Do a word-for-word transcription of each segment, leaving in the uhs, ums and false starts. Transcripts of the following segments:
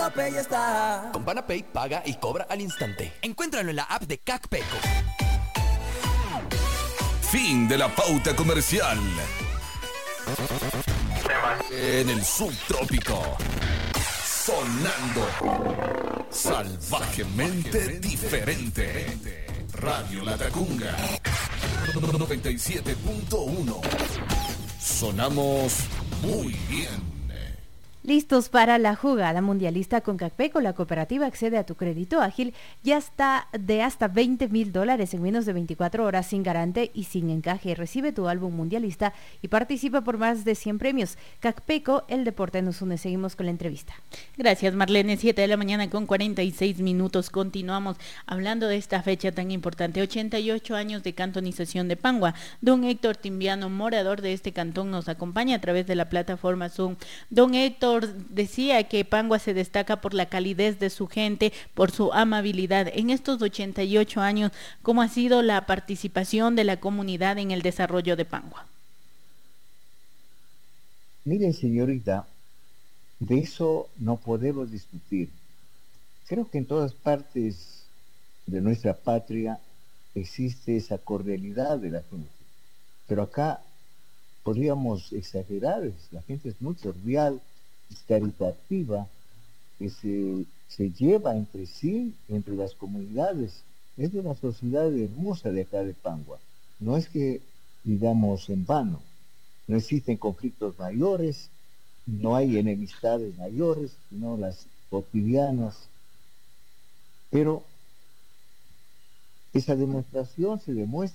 Pay está. Con Banapay paga y cobra al instante. Encuéntralo en la app de CacPeco. Fin de la pauta comercial. En el subtrópico. Sonando. Salvajemente diferente. Radio Latacunga. noventa y siete punto uno. Sonamos muy bien. Listos para la jugada mundialista con CacPeco. La cooperativa accede a tu crédito ágil ya está de hasta veinte mil dólares en menos de veinticuatro horas sin garante y sin encaje. Recibe tu álbum mundialista y participa por más de cien premios. CacPeco, el deporte nos une. Seguimos con la entrevista. Gracias, Marlene. siete de la mañana con cuarenta y seis minutos. Continuamos hablando de esta fecha tan importante. ochenta y ocho años de cantonización de Pangua. Don Héctor Timbiano, morador de este cantón, nos acompaña a través de la plataforma Zoom. Don Héctor decía que Pangua se destaca por la calidez de su gente, por su amabilidad. En estos ochenta y ocho años, ¿cómo ha sido la participación de la comunidad en el desarrollo de Pangua? Miren, señorita, de eso no podemos discutir. Creo que en todas partes de nuestra patria existe esa cordialidad de la gente, pero acá podríamos exagerar. La gente es muy cordial, es caritativa, que se, se lleva entre sí, entre las comunidades. Es de una sociedad hermosa de acá de Pangua. No es que digamos en vano, no existen conflictos mayores, no hay enemistades mayores, sino las cotidianas. Pero esa demostración se demuestra.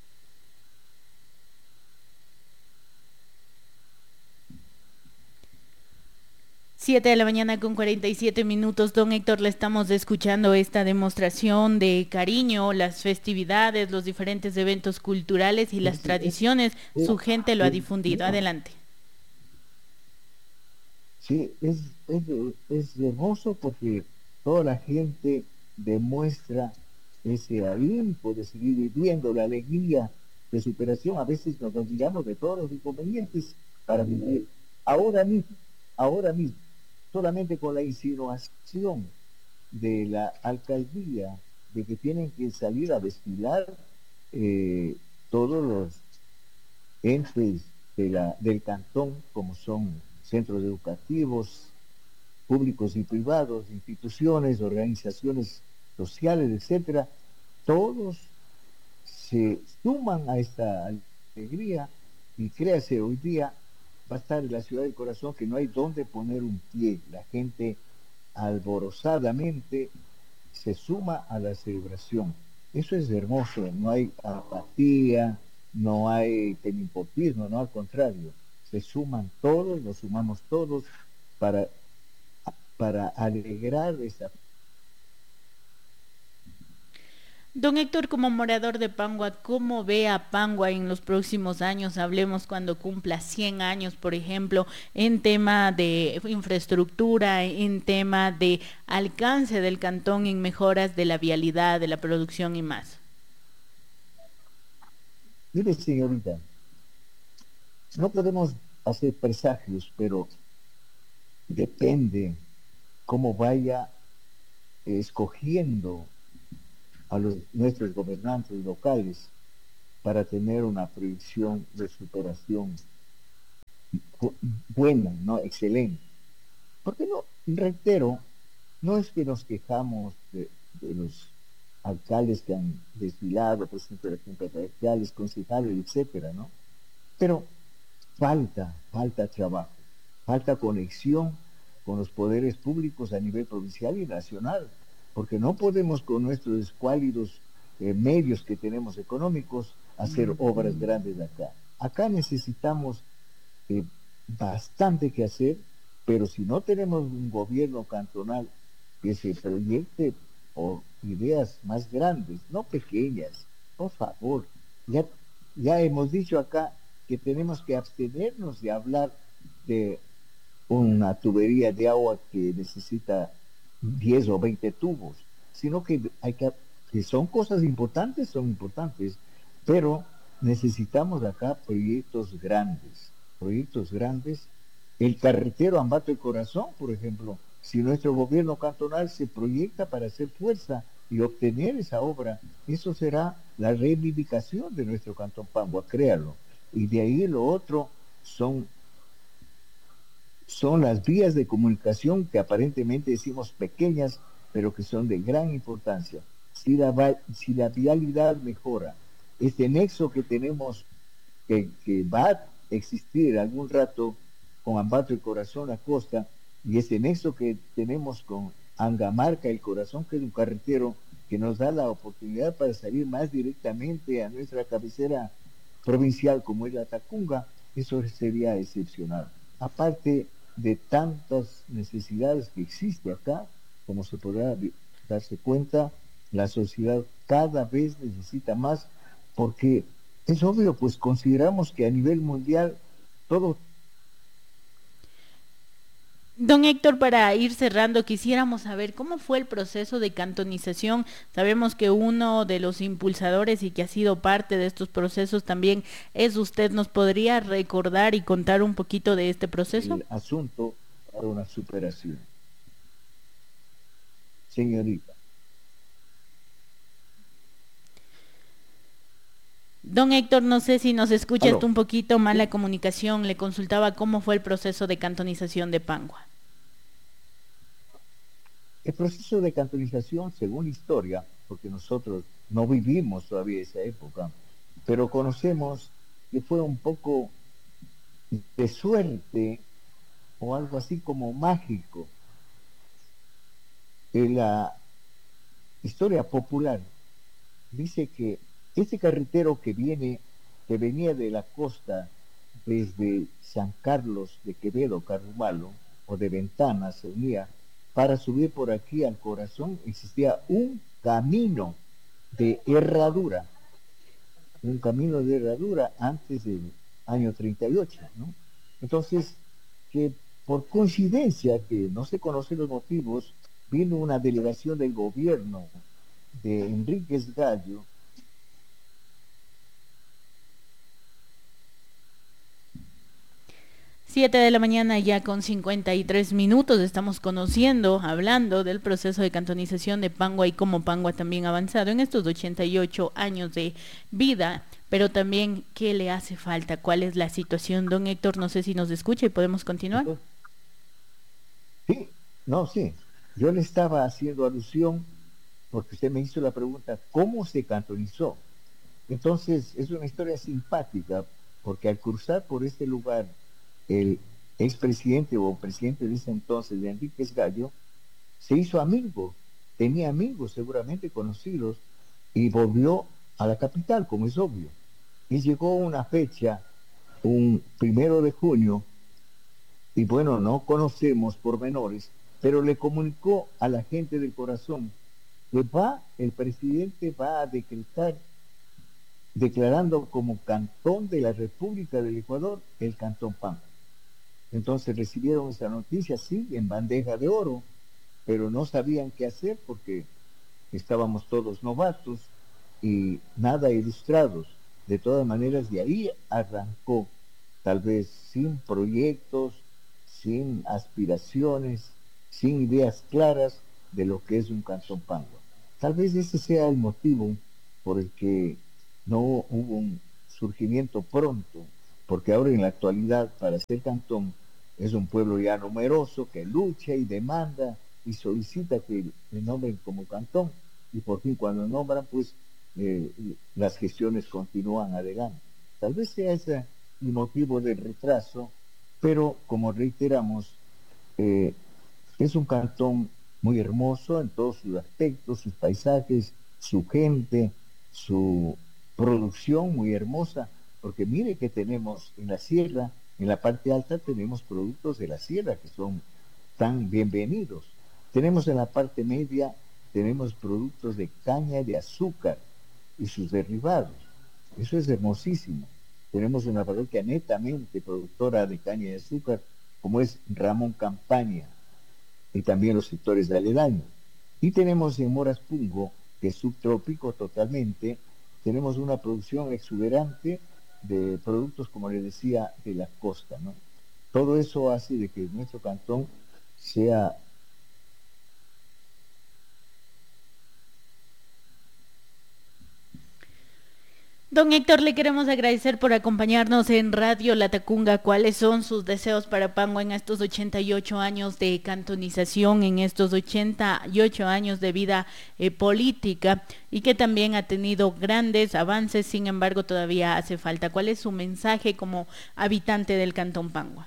Siete de la mañana con cuarenta y siete minutos. Don Héctor, le estamos escuchando esta demostración de cariño, las festividades, los diferentes eventos culturales y las tradiciones. Su gente lo ha difundido. Adelante. Sí, es, es, es hermoso porque toda la gente demuestra ese ahínco de seguir viviendo, la alegría de superación. A veces nos olvidamos de todos los inconvenientes para vivir. Ahora mismo, ahora mismo, solamente con la insinuación de la alcaldía de que tienen que salir a desfilar eh, todos los entes de la, del cantón, como son centros educativos, públicos y privados, instituciones, organizaciones sociales, etcétera, todos se suman a esta alegría y créase, hoy día va a estar en la ciudad del corazón que no hay dónde poner un pie. La gente alborozadamente se suma a la celebración. Eso es hermoso, no hay apatía, no hay tenipotismo, no, al contrario, se suman todos, nos sumamos todos para, para alegrar esa. Don Héctor, como morador de Pangua, ¿cómo ve a Pangua en los próximos años? Hablemos cuando cumpla cien años, por ejemplo, en tema de infraestructura, en tema de alcance del cantón, en mejoras de la vialidad, de la producción y más. Mire, señorita, no podemos hacer presagios, pero depende cómo vaya escogiendo a los, nuestros gobernantes locales para tener una proyección de superación bu- buena, no excelente. Porque no, reitero, no es que nos quejamos de, de los alcaldes que han desfilado, presidentes de las juntas parroquiales, concejales, etcétera, ¿no? Pero falta, falta trabajo, falta conexión con los poderes públicos a nivel provincial y nacional, porque no podemos con nuestros escuálidos eh, medios que tenemos económicos hacer obras grandes acá. Acá necesitamos eh, bastante que hacer, pero si no tenemos un gobierno cantonal que se proyecte por ideas más grandes, no pequeñas, por favor, ya, ya hemos dicho acá que tenemos que abstenernos de hablar de una tubería de agua que necesita diez o veinte tubos, sino que hay que, que son cosas importantes, son importantes, pero necesitamos acá proyectos grandes, proyectos grandes. El carretero Ambato del Corazón, por ejemplo, si nuestro gobierno cantonal se proyecta para hacer fuerza y obtener esa obra, eso será la reivindicación de nuestro Cantón Pangua, créalo. Y de ahí lo otro son, son las vías de comunicación que aparentemente decimos pequeñas, pero que son de gran importancia. Si la, si la vialidad mejora, este nexo que tenemos, que, que va a existir algún rato con Ambato el Corazón, la costa, y ese nexo que tenemos con Angamarca el Corazón, que es un carretero que nos da la oportunidad para salir más directamente a nuestra cabecera provincial como es la Tacunga, eso sería excepcional. Aparte de tantas necesidades que existe acá, como se podrá darse cuenta, la sociedad cada vez necesita más, porque es obvio, pues consideramos que a nivel mundial todo. Don Héctor, para ir cerrando, quisiéramos saber cómo fue el proceso de cantonización. Sabemos que uno de los impulsadores y que ha sido parte de estos procesos también es usted. ¿Nos podría recordar y contar un poquito de este proceso? El asunto para una superación. Señorita. Don Héctor, no sé si nos escucha Aló. un poquito mal la comunicación. Le consultaba cómo fue el proceso de cantonización de Pangua. El proceso de cantonización, según historia, porque nosotros no vivimos todavía esa época, pero conocemos que fue un poco de suerte o algo así como mágico. En la historia popular dice que este carretero que viene, que venía de la costa desde San Carlos de Quevedo, Carrumalo, o de Ventana, se unía, para subir por aquí al Corazón, existía un camino de herradura, un camino de herradura antes del año treinta y ocho, ¿no? Entonces, que por coincidencia, que no se conocen los motivos, vino una delegación del gobierno de Enríquez Gallo. Siete de la mañana ya con cincuenta y tres minutos, estamos conociendo, hablando del proceso de cantonización de Pangua y cómo Pangua también ha avanzado en estos ochenta y ocho años de vida, pero también qué le hace falta, cuál es la situación. Don Héctor, no sé si nos escucha y podemos continuar. Sí, no, sí, yo le estaba haciendo alusión porque usted me hizo la pregunta, ¿cómo se cantonizó? Entonces, es una historia simpática, porque al cruzar por este lugar, el expresidente o presidente de ese entonces, de Enríquez Gallo, se hizo amigo, tenía amigos seguramente conocidos, y volvió a la capital, como es obvio. Y llegó una fecha, un primero de junio, y bueno, no conocemos pormenores, pero le comunicó a la gente del Corazón que va, el presidente va a decretar, declarando como cantón de la República del Ecuador, el Cantón Pangua. Entonces recibieron esa noticia, sí, en bandeja de oro, pero no sabían qué hacer porque estábamos todos novatos y nada ilustrados. De todas maneras, de ahí arrancó, tal vez sin proyectos, sin aspiraciones, sin ideas claras de lo que es un Cantón Pangua. Tal vez ese sea el motivo por el que no hubo un surgimiento pronto, porque ahora en la actualidad para ser cantón es un pueblo ya numeroso que lucha y demanda y solicita que le nombren como cantón, y por fin cuando nombran, pues eh, las gestiones continúan adelante. Tal vez sea ese el motivo del retraso, pero como reiteramos, eh, es un cantón muy hermoso en todos sus aspectos, sus paisajes, su gente, su producción muy hermosa, porque mire que tenemos en la sierra, en la parte alta tenemos productos de la sierra que son tan bienvenidos. Tenemos en la parte media, tenemos productos de caña de azúcar y sus derivados. Eso es hermosísimo. Tenemos una parroquia netamente productora de caña de azúcar, como es Ramón Campaña, y también los sectores de aledaños. Y tenemos en Moras Pungo, que es subtrópico totalmente, tenemos una producción exuberante de productos, como les decía, de la costa, ¿no? Todo eso hace de que nuestro cantón sea Don Héctor, le queremos agradecer por acompañarnos en Radio Latacunga. ¿Cuáles son sus deseos para Pangua en estos ochenta y ocho años de cantonización, en estos ochenta y ocho años de vida eh, política, y que también ha tenido grandes avances, sin embargo todavía hace falta? ¿Cuál es su mensaje como habitante del Cantón Pangua?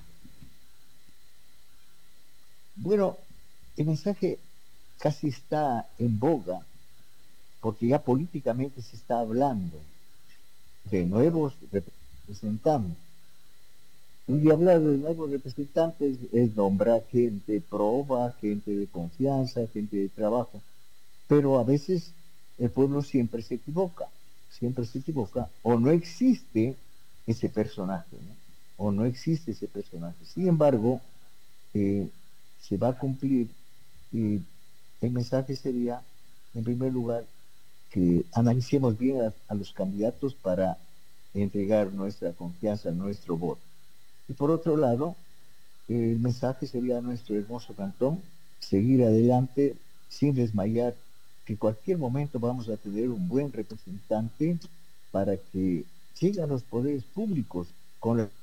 Bueno, el mensaje casi está en boga, porque ya políticamente se está hablando de nuevos representantes. Y hablar de nuevos representantes es nombrar gente proba, gente de confianza, gente de trabajo. Pero a veces el pueblo siempre se equivoca, siempre se equivoca, o no existe ese personaje, ¿no? O no existe ese personaje. Sin embargo, eh, se va a cumplir, y el mensaje sería, en primer lugar, que analicemos bien a, a los candidatos para entregar nuestra confianza, nuestro voto. Y por otro lado, el mensaje sería a nuestro hermoso cantón, seguir adelante sin desmayar, que en cualquier momento vamos a tener un buen representante para que llegue a los poderes públicos con la...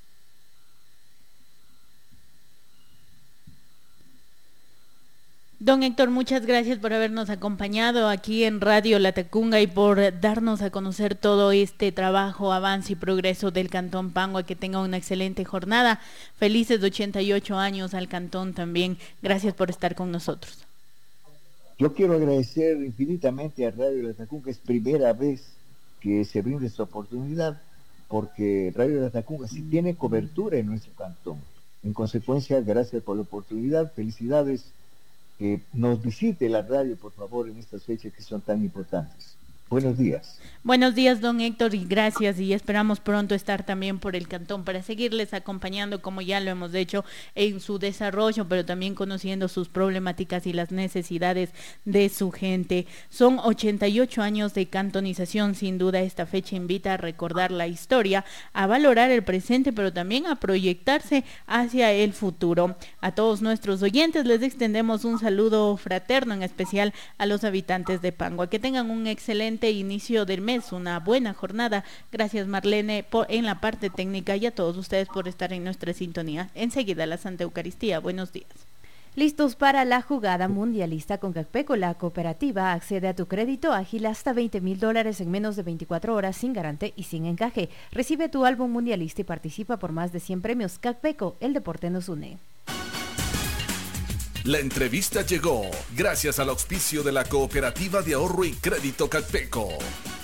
Don Héctor, muchas gracias por habernos acompañado aquí en Radio Latacunga y por darnos a conocer todo este trabajo, avance y progreso del Cantón Pangua. Que tenga una excelente jornada. Felices ochenta y ocho años al Cantón también. Gracias por estar con nosotros. Yo quiero agradecer infinitamente a Radio Latacunga. Es primera vez que se brinda esta oportunidad, porque Radio Latacunga sí tiene cobertura en nuestro cantón. En consecuencia, gracias por la oportunidad. Felicidades. Que nos visite la radio, por favor, en estas fechas que son tan importantes. Buenos días. Buenos días, don Héctor, y gracias, y esperamos pronto estar también por el cantón para seguirles acompañando como ya lo hemos hecho en su desarrollo, pero también conociendo sus problemáticas y las necesidades de su gente. Son ochenta y ocho años de cantonización. Sin duda esta fecha invita a recordar la historia, a valorar el presente, pero también a proyectarse hacia el futuro. A todos nuestros oyentes les extendemos un saludo fraterno, en especial a los habitantes de Pangua. Que tengan un excelente inicio del mes, una buena jornada. Gracias, Marlene, por, en la parte técnica, y a todos ustedes por estar en nuestra sintonía. Enseguida la Santa Eucaristía. Buenos días. Listos para la jugada mundialista con CACPECO. La cooperativa accede a tu crédito ágil hasta veinte mil dólares en menos de veinticuatro horas, sin garante y sin encaje. Recibe tu álbum mundialista y participa por más de cien premios. CACPECO, el deporte nos une. La entrevista llegó gracias al auspicio de la Cooperativa de Ahorro y Crédito CACPECO.